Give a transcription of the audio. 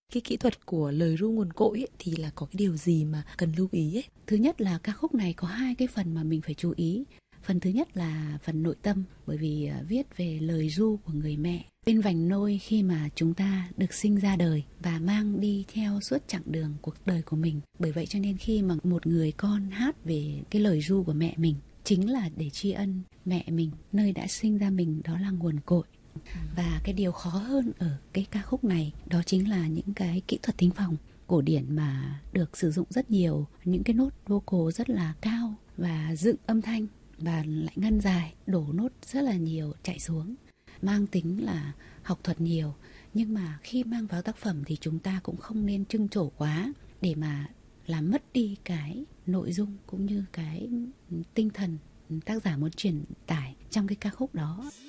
Cái kỹ thuật của lời ru nguồn cội ấy, thì là có cái điều gì mà cần lưu ý ấy? Thứ nhất là ca khúc này có hai cái phần mà mình phải chú ý. Phần thứ nhất là phần nội tâm, bởi vì viết về lời ru của người mẹ bên vành nôi khi mà chúng ta được sinh ra đời và mang đi theo suốt chặng đường cuộc đời của mình. Bởi vậy cho nên khi mà một người con hát về cái lời ru của mẹ mình, chính là để tri ân mẹ mình, nơi đã sinh ra mình, đó là nguồn cội. Và cái điều khó hơn ở cái ca khúc này đó chính là những cái kỹ thuật thính phòng cổ điển mà được sử dụng rất nhiều, những cái nốt vocal rất là cao và dựng âm thanh và lại ngân dài, đổ nốt rất là nhiều chạy xuống, mang tính là học thuật nhiều. Nhưng mà khi mang vào tác phẩm thì chúng ta cũng không nên trưng trổ quá để mà làm mất đi cái nội dung cũng như cái tinh thần tác giả muốn truyền tải trong cái ca khúc đó.